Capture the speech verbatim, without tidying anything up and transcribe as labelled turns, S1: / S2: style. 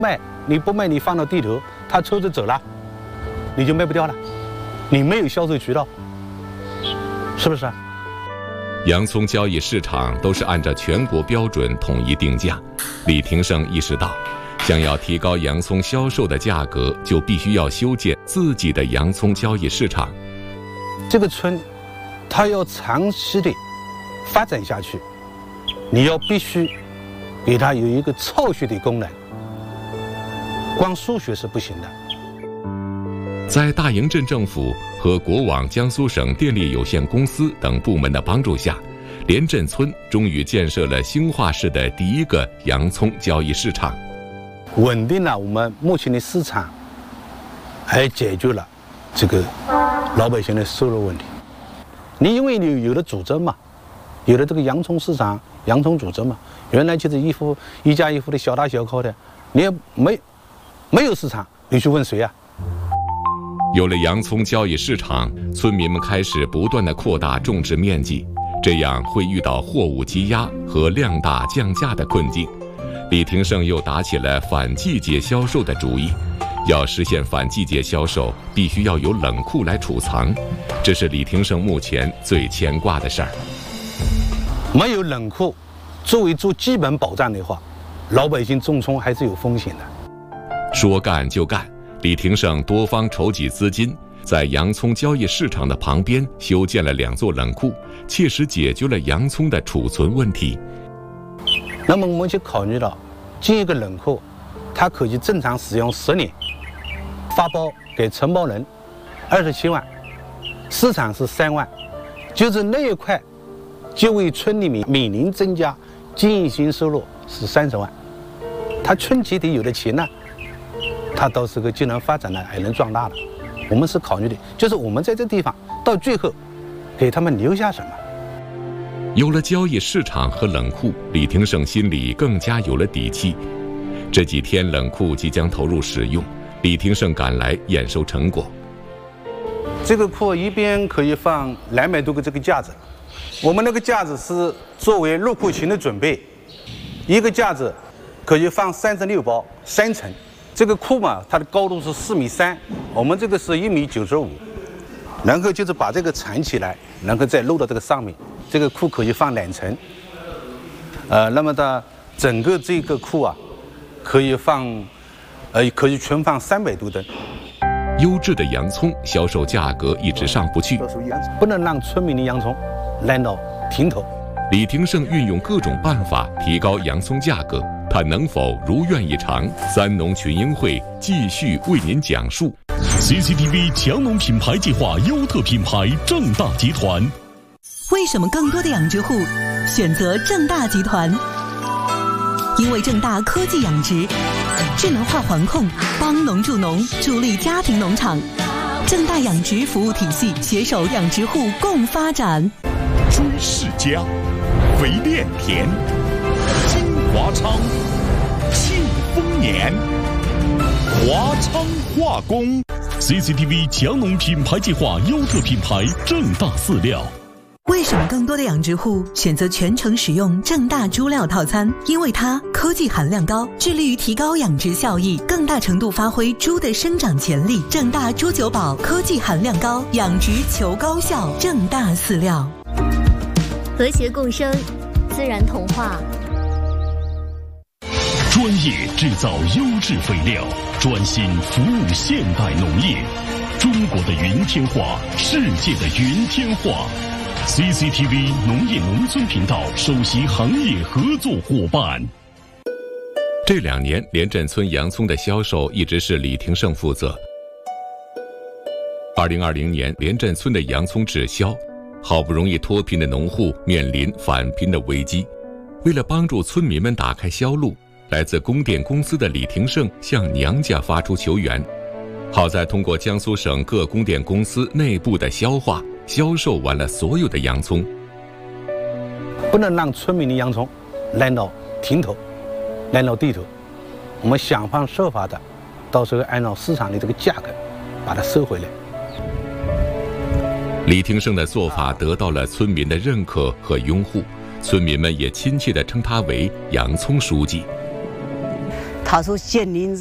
S1: 卖你不卖，你放到地头，他抽着走了，你就卖不掉了，你没有销售渠道，是不是啊？
S2: 洋葱交易市场都是按照全国标准统一定价。李廷胜意识到，想要提高洋葱销售的价格，就必须要修建自己的洋葱交易市场。
S1: 这个村，它要长期的发展下去，你要必须给它有一个操学的功能，光数学是不行的。
S2: 在大营镇政府和国网江苏省电力有限公司等部门的帮助下，连镇村终于建设了兴化市的第一个洋葱交易市场，
S1: 稳定了我们目前的市场，还解决了这个老百姓的收入问题。你因为你有了组织嘛，有了这个洋葱市场、洋葱组织嘛，原来就是一户一家一户的小打小敲的，你也没没有市场，你去问谁啊？
S2: 有了洋葱交易市场，村民们开始不断地扩大种植面积，这样会遇到货物积压和量大降价的困境。李廷胜又打起了反季节销售的主意，要实现反季节销售，必须要有冷库来储藏，这是李廷胜目前最牵挂的事儿。
S1: 没有冷库作为做基本保障的话，老百姓种葱还是有风险的。
S2: 说干就干，李廷胜多方筹集资金，在洋葱交易市场的旁边修建了两座冷库，切实解决了洋葱的储存问题。
S1: 那么我们就考虑到，建一个冷库，它可以正常使用十年，发包给承包人二十七万，市场是三万，就是那一块，就为村里面每年增加经营性收入是三十万。他村集体有的钱呢，他到时候就能发展了，还能壮大了。我们是考虑的，就是我们在这地方到最后，给他们留下什么。
S2: 有了交易市场和冷库，李廷胜心里更加有了底气。这几天冷库即将投入使用，李廷胜赶来验收成果。
S1: 这个库一边可以放两百多个这个架子，我们那个架子是作为入库前的准备，一个架子可以放三十六包，三层。这个库嘛，它的高度是四米三，我们这个是一米九十五，然后就是把这个缠起来，然后再漏到这个上面。这个库可以放两层，呃，那么它整个这个库啊，可以放，呃，可以全放三百多吨。
S2: 优质的洋葱销售价格一直上不去，
S1: 不能让村民的洋葱烂到停头。
S2: 李廷胜运用各种办法提高洋葱价格，他能否如愿以偿？三农群英会继续为您讲述。
S3: C C T V 强农品牌计划优特品牌正大集团。
S4: 为什么更多的养殖户选择正大集团？因为正大科技养殖，智能化环控，帮农助农，助力家庭农场。正大养殖服务体系携手养殖户共发展。
S3: 朱世家、肥炼田、金华昌、庆丰年、华昌化工。C C T V 强农品牌计划优特品牌正大饲料。
S4: 为什么更多的养殖户选择全程使用正大猪料套餐？因为它科技含量高，致力于提高养殖效益，更大程度发挥猪的生长潜力。正大猪九宝科技含量高，养殖求高效。正大饲料，
S5: 和谐共生，自然同化。
S3: 专业制造优质肥料，专心服务现代农业。中国的云天化，世界的云天化。C C T V 农业农村频道首席行业合作伙伴。
S2: 这两年，连镇村洋葱的销售一直是李廷胜负责。二零二零年，连镇村的洋葱滞销，好不容易脱贫的农户面临返贫的危机。为了帮助村民们打开销路，来自供电公司的李廷胜向娘家发出求援。好在通过江苏省各供电公司内部的消化，销售完了所有的洋葱。
S1: 不能让村民的洋葱烂到停头，烂到地头。我们想方设法的，到时候按照市场的这个价格把它收回来。
S2: 李廷胜的做法得到了村民的认可和拥护，村民们也亲切地称他为洋葱书记。
S6: 他说建林